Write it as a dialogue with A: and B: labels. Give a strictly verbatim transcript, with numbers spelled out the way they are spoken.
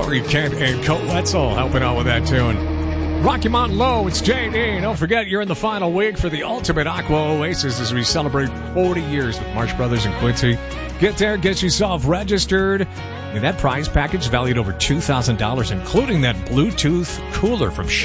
A: Corey Kent and Colt Wetzel helping out with that tune. Rocky Mountain Low, it's J D. Don't forget, you're in the final week for the Ultimate Aqua Oasis as we celebrate forty years with Marsh Brothers and Quincy. Get there, get yourself registered. And that prize package valued over two thousand dollars, including that Bluetooth cooler from